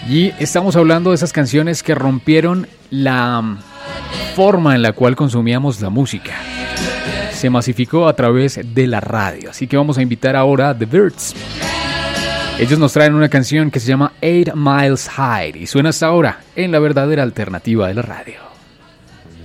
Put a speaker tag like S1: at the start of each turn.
S1: Y estamos hablando de esas canciones que rompieron la forma en la cual consumíamos la música. Se masificó a través de la radio. Así que vamos a invitar ahora a The Byrds. Ellos nos traen una canción que se llama 8 Miles High y suena hasta ahora en la verdadera alternativa de la radio.